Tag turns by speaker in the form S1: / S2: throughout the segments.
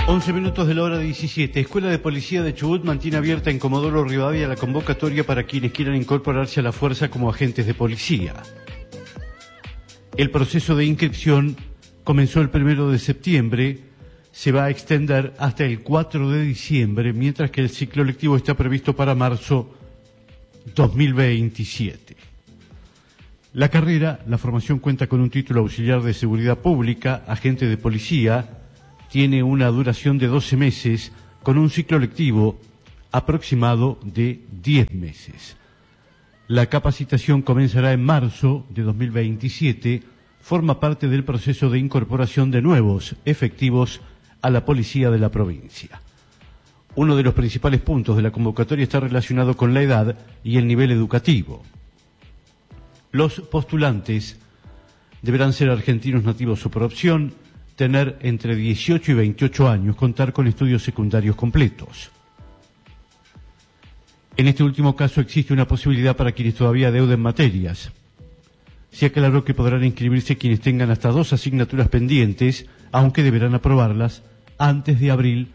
S1: 11 minutos de la hora 17. Escuela de Policía de Chubut mantiene abierta en Comodoro Rivadavia la convocatoria para quienes quieran incorporarse a la fuerza como agentes de policía. El proceso de inscripción comenzó el 1 de septiembre, se va a extender hasta el 4 de diciembre, mientras que el ciclo lectivo está previsto para marzo 2027. La carrera, la formación cuenta con un título auxiliar de seguridad pública, agente de policía, tiene una duración de 12 meses con un ciclo lectivo aproximado de 10 meses. La capacitación comenzará en marzo de 2027, forma parte del proceso de incorporación de nuevos efectivos a la policía de la provincia. Uno de los principales puntos de la convocatoria está relacionado con la edad y el nivel educativo. Los postulantes deberán ser argentinos nativos o por opción, tener entre 18 y 28 años, contar con estudios secundarios completos. En este último caso existe una posibilidad para quienes todavía deuden materias. Se aclaró que podrán inscribirse quienes tengan hasta 2 asignaturas pendientes, aunque deberán aprobarlas antes de abril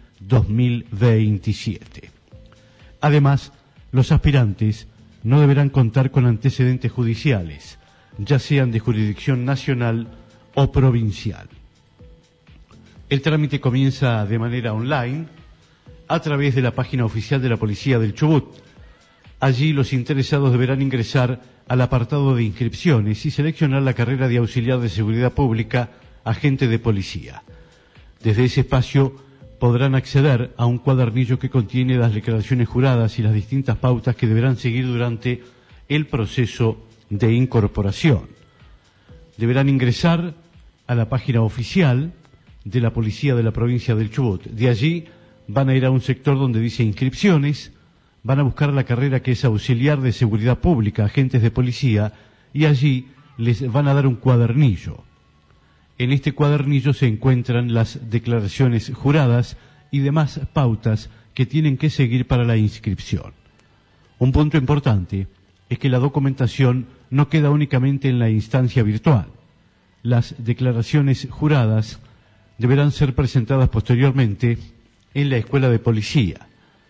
S1: 2027. Además, los aspirantes no deberán contar con antecedentes judiciales, ya sean de jurisdicción nacional o provincial. El trámite comienza de manera online a través de la página oficial de la Policía del Chubut. Allí los interesados deberán ingresar al apartado de inscripciones y seleccionar la carrera de auxiliar de seguridad pública, agente de policía. Desde ese espacio podrán acceder a un cuadernillo que contiene las declaraciones juradas y las distintas pautas que deberán seguir durante el proceso de incorporación. Deberán ingresar a la página oficial de la Policía de la provincia del Chubut. De allí van a ir a un sector donde dice inscripciones, van a buscar la carrera que es auxiliar de seguridad pública, agentes de policía, y allí les van a dar un cuadernillo. En este cuadernillo se encuentran las declaraciones juradas y demás pautas que tienen que seguir para la inscripción. Un punto importante es que la documentación no queda únicamente en la instancia virtual. Las declaraciones juradas deberán ser presentadas posteriormente en la escuela de policía.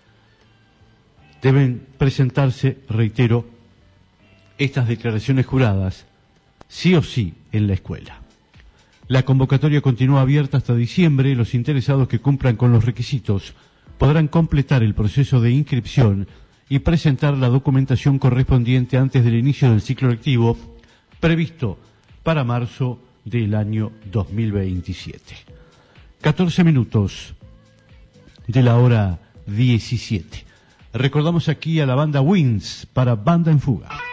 S1: Deben presentarse, reitero, estas declaraciones juradas sí o sí en la escuela. La convocatoria continúa abierta hasta diciembre. Los interesados que cumplan con los requisitos podrán completar el proceso de inscripción y presentar la documentación correspondiente antes del inicio del ciclo lectivo previsto para marzo del año 2027. 14 minutos de la hora 17. Recordamos aquí a la banda Wings para Banda en Fuga.